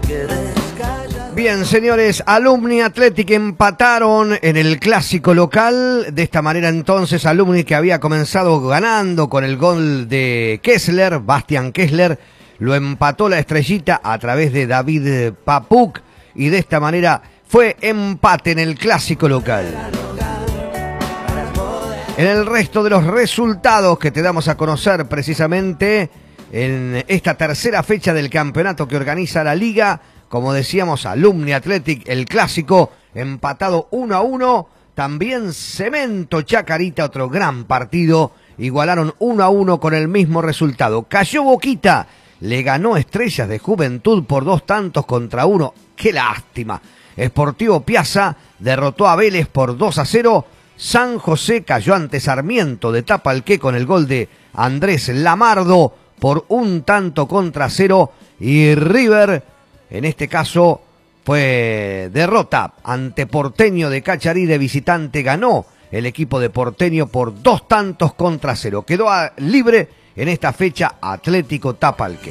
Bien, señores, Alumni Athletic empataron en el clásico local. De esta manera, entonces, Alumni, que había comenzado ganando con el gol de Kessler, Bastian Kessler, lo empató la Estrellita a través de David Papuc, y de esta manera fue empate en el clásico local. En el resto de los resultados que te damos a conocer precisamente en esta tercera fecha del campeonato que organiza la Liga, como decíamos, Alumni Athletic, el clásico, empatado 1-1. También Cemento Chacarita, otro gran partido, igualaron 1-1 con el mismo resultado. Cayó Boquita, le ganó Estrellas de Juventud por 2-1. ¡Qué lástima! Sportivo Piazza derrotó a Vélez por 2-0. San José cayó ante Sarmiento de Tapalqué con el gol de Andrés Lamardo por 1-0. Y River, en este caso, fue derrota ante Porteño de Cacharí de visitante. Ganó el equipo de Porteño por 2-0. Quedó libre en esta fecha Atlético Tapalqué.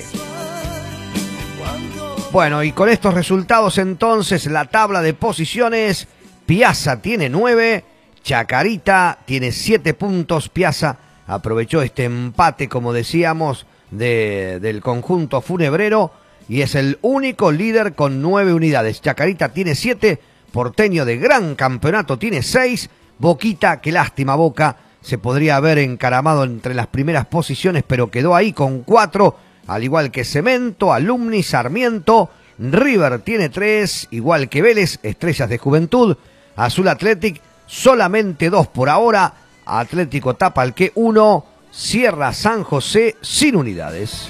Bueno, y con estos resultados entonces la tabla de posiciones: Piazza tiene 9, Chacarita tiene 7 puntos. Piazza aprovechó este empate, como decíamos, del conjunto funebrero, y es el único líder con 9 unidades. Chacarita tiene 7, Porteño de gran campeonato tiene 6, Boquita, qué lástima Boca, se podría haber encaramado entre las primeras posiciones, pero quedó ahí con 4, al igual que Cemento, Alumni, Sarmiento. River tiene 3, igual que Vélez, Estrellas de Juventud. Azul Athletic, solamente 2 por ahora. Atlético Tapalqué 1, cierra San José sin unidades.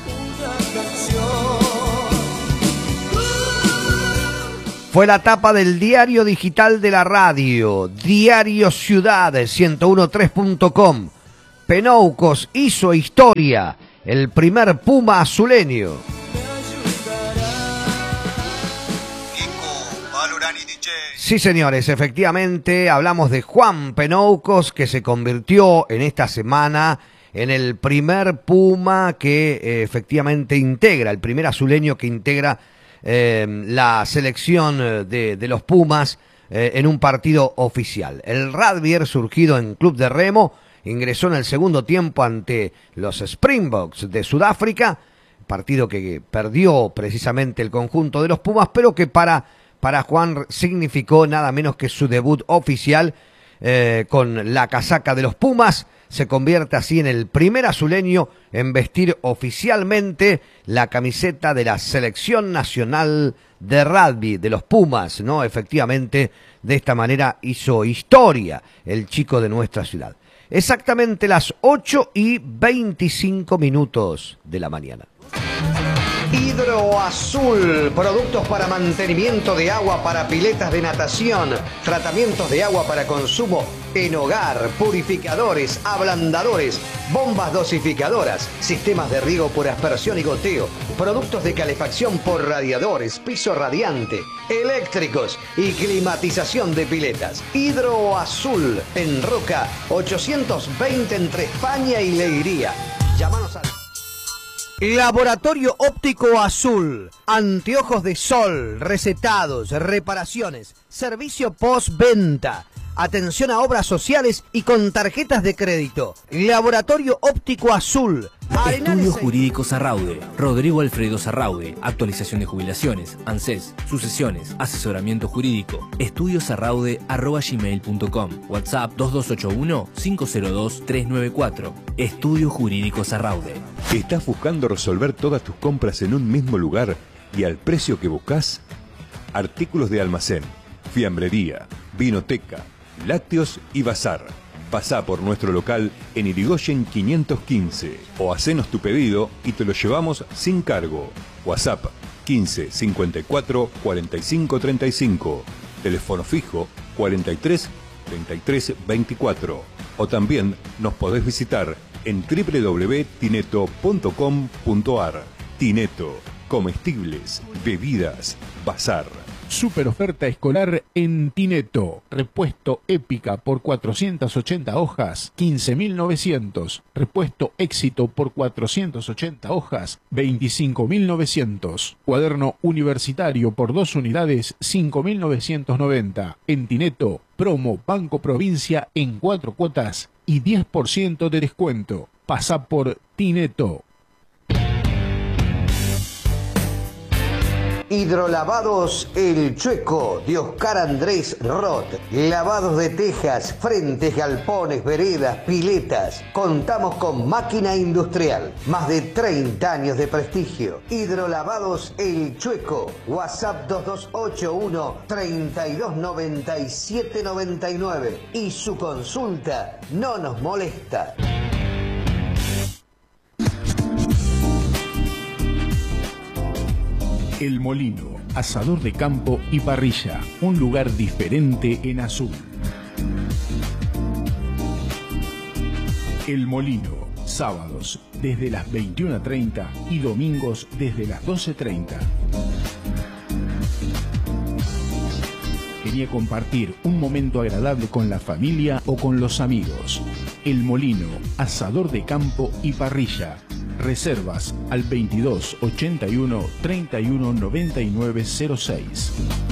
Fue la tapa del diario digital de la radio, Diario Ciudad, 1013.com. Penoucos hizo historia, el primer Puma azuleño. Sí, señores, efectivamente hablamos de Juan Penoucos, que se convirtió en esta semana en el primer Puma que efectivamente integra, el primer azuleño que integra la selección de los Pumas en un partido oficial. El rugby, surgido en Club de Remo, ingresó en el segundo tiempo ante los Springboks de Sudáfrica, partido que perdió precisamente el conjunto de los Pumas, pero que para Juan significó nada menos que su debut oficial con la casaca de los Pumas. Se convierte así en el primer azuleño en vestir oficialmente la camiseta de la Selección Nacional de Rugby de los Pumas, ¿no? Efectivamente, de esta manera hizo historia el chico de nuestra ciudad. Exactamente las 8:25 de la mañana. Hidroazul, productos para mantenimiento de agua para piletas de natación, tratamientos de agua para consumo en hogar, purificadores, ablandadores, bombas dosificadoras, sistemas de riego por aspersión y goteo, productos de calefacción por radiadores, piso radiante, eléctricos y climatización de piletas. Hidroazul, en Roca 820 entre España y Leiría. Llámanos al Laboratorio Óptico Azul, anteojos de sol, recetados, reparaciones, servicio postventa, atención a obras sociales y con tarjetas de crédito. Laboratorio Óptico Azul. Estudio Jurídico Sarraude, Rodrigo Alfredo Sarraude, actualización de jubilaciones, ANSES, sucesiones, asesoramiento jurídico, estudiosarraude@gmail.com, WhatsApp 2281-502-394, Estudio Jurídico Sarraude. ¿Estás buscando resolver todas tus compras en un mismo lugar y al precio que buscas? Artículos de almacén, fiambrería, vinoteca, lácteos y bazar. Pasá por nuestro local en Irigoyen 515 o hacenos tu pedido y te lo llevamos sin cargo. WhatsApp 15 54 45 35. Teléfono fijo 43 33 24. O también nos podés visitar en www.tineto.com.ar. Tineto, comestibles, bebidas, bazar. Super oferta escolar en Tineto. Repuesto Épica por 480 hojas, 15.900. Repuesto Éxito por 480 hojas, 25.900. Cuaderno universitario por 2 unidades, 5.990. En Tineto, promo Banco Provincia en 4 cuotas y 10% de descuento. Pasa por Tineto. Hidrolavados El Chueco de Oscar Andrés Roth. Lavados de tejas, frentes, galpones, veredas, piletas. Contamos con máquina industrial. Más de 30 años de prestigio. Hidrolavados El Chueco. WhatsApp 2281 329799. Y su consulta no nos molesta. El Molino, asador de campo y parrilla, un lugar diferente en Azul. El Molino, sábados desde las 21:30 y domingos desde las 12:30. Quería compartir un momento agradable con la familia o con los amigos. El Molino, asador de campo y parrilla. Reservas al 22 81 31 99 06.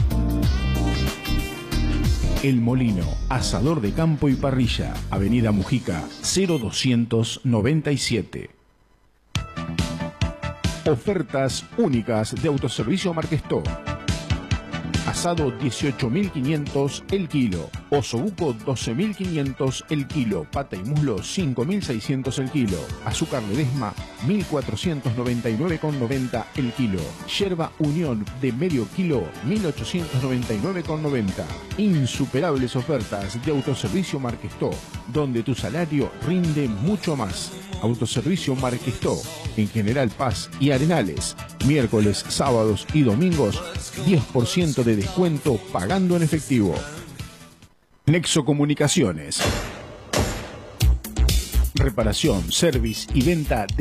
El Molino, asador de campo y parrilla, Avenida Mujica 0297. Ofertas únicas de Autoservicio Marquestó. Asado 18.500 el kilo, osobuco 12.500 el kilo, pata y muslo 5.600 el kilo, azúcar ledesma 1.499,90 el kilo, yerba unión de medio kilo 1.899,90. Insuperables ofertas de Autoservicio Marquestó, donde tu salario rinde mucho más. Autoservicio Marquestó, en General Paz y Arenales, miércoles, sábados y domingos, 10% de descuento pagando en efectivo. Nexo Comunicaciones. Reparación, service y venta de